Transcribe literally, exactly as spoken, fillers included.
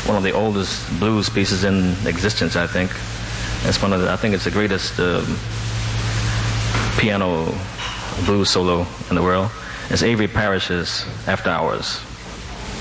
one of the oldest blues pieces in existence, I think. It's one of the, I think it's the greatest uh, piano blues solo in the world. It's Avery Parrish's After Hours.